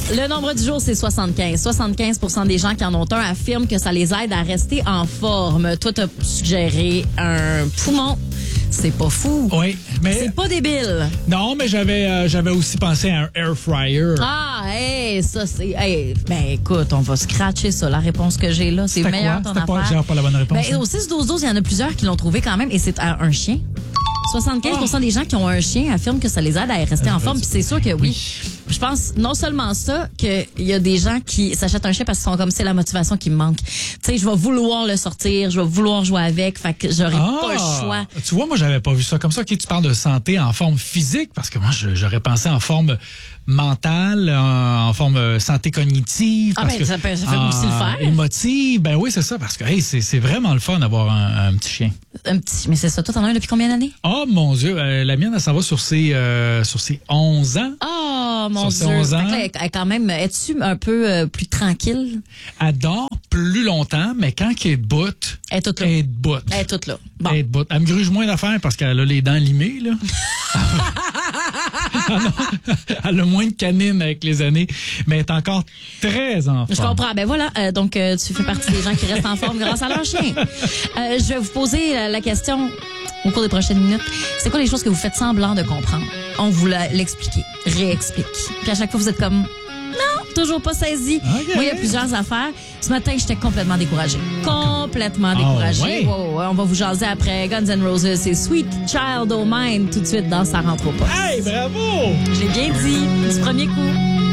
Le nombre du jour, c'est 75. 75% des gens qui en ont un affirment que ça les aide à rester en forme. Toi, t'as suggéré un poumon. C'est pas fou. Oui, mais... C'est pas débile. Non, mais j'avais aussi pensé à un air fryer. Ah, ça, c'est... ben, écoute, on va scratcher ça. La réponse que j'ai là, c'est meilleur ton affaire. J'ai pas la bonne réponse. Ben, au 6-12-12, il y en a plusieurs qui l'ont trouvé quand même, et c'est un chien. 75% des gens qui ont un chien affirment que ça les aide à rester en forme. Puis c'est sûr que oui. Je pense non seulement ça, qu'il y a des gens qui s'achètent un chien parce qu'ils sont comme, c'est la motivation qui me manque. Tu sais, je vais vouloir le sortir, je vais vouloir jouer avec, fait que j'aurais pas le choix. Tu vois, moi, j'avais pas vu ça comme ça. OK, tu parles de santé en forme physique, parce que moi, j'aurais pensé en forme mentale, en forme santé cognitive. Ah, ben, ça peut aussi le faire. Émotive. Ben oui, c'est ça, parce que hey, c'est vraiment le fun d'avoir un petit chien. Mais c'est ça. Toi, t'en as un depuis combien d'années? Oh, mon Dieu. La mienne, elle s'en va sur ses 11 ans. Oh, mon sur Dieu. 11 ans. Fait que là, quand même, es-tu un peu plus tranquille? Elle dort plus longtemps, mais quand elle est debout, elle est toute là. Elle est debout. Elle est toute là. Bon. Elle est debout. Elle me gruge moins d'affaires parce qu'elle a les dents limées, là. Elle a moins de canines avec les années, mais elle est encore très en forme. Je comprends. Ben voilà, donc tu fais partie des gens qui restent en forme grâce à leur chien. Je vais vous poser la question au cours des prochaines minutes. C'est quoi les choses que vous faites semblant de comprendre? On vous l'explique, réexplique. Puis à chaque fois, vous êtes comme... Non, toujours pas saisi. Okay. Moi, il y a plusieurs affaires. Ce matin, j'étais complètement découragée. Complètement découragée. Ouais. Ouais, on va vous jaser après Guns N' Roses et Sweet Child O' Mine tout de suite dans Ça rentre au poste. Hey, bravo! Je l'ai bien dit, du premier coup.